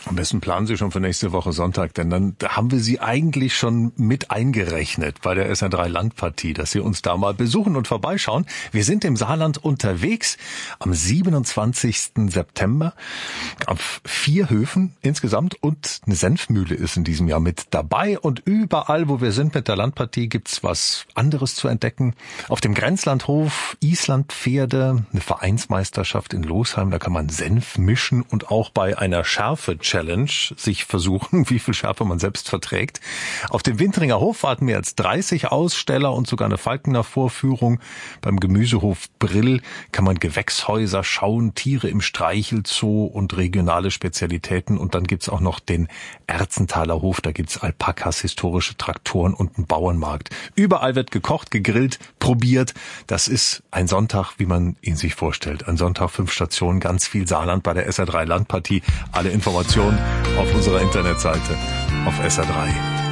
Am besten planen Sie schon für nächste Woche Sonntag, denn dann haben wir Sie eigentlich schon mit eingerechnet bei der SR3 Landpartie, dass Sie uns da mal besuchen und vorbeischauen. Wir sind im Saarland unterwegs am 27. September auf 4 Höfen insgesamt und eine Senfmühle ist in diesem Jahr mit dabei und überall, wo wir sind mit der Landpartie, gibt's was anderes zu entdecken. Auf dem Grenzlandhof Islandpferde, eine Vereinsmeisterschaft in Losheim, da kann man Senf mischen und auch bei einer Schärfe-Challenge sich versuchen, wie viel Schärfe man selbst verträgt. Auf dem Wintringer Hof warten mehr als 30 Aussteller und sogar eine Falkener Vorführung. Beim Gemüsehof Brill kann man Gewächshäuser schauen, Tiere im Streichelzoo und regionale Spezialitäten. Und dann gibt's auch noch den Erzenthaler Hof, da gibt's Alpakas, historische Traktoren und einen Bauernmarkt. Überall wird gekocht, gegrillt, probiert. Das ist ein Sonntag, wie man ihn sich vorstellt. Ein Sonntag, 5 Stationen, ganz viel Saarland bei der SR3 Landpartie. Alle Informationen auf unserer Internetseite auf SR3.